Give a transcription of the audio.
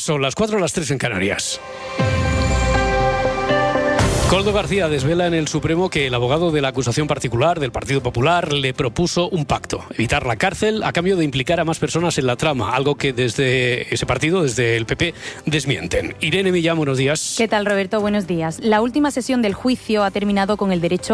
Son las 4, las 3 en Canarias. Koldo García desvela en el Supremo que el abogado de la acusación particular del Partido Popular le propuso un pacto: evitar la cárcel a cambio de implicar a más personas en la trama, algo que desde ese partido, desde el PP, desmienten. Irene Millán, buenos días. ¿Qué tal, Roberto? Buenos días. La última sesión del juicio ha terminado con el derecho